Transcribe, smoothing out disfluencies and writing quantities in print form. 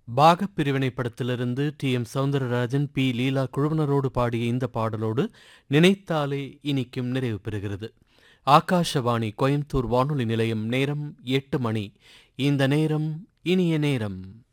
பாகப் பிரிவினை படத்திலிருந்து TM. Soundararajan, B. லீலா குழுவினரோடு பாடிய இந்த பாடலோடு நினைத்தாலே இனிக்கும் நிறைவு பெறுகிறது. ஆகாஷவாணி கோயம்புத்தூர் வானொலி நிலையம். நேரம் 8 மணி. இந்த நேரம் இனிய நேரம்.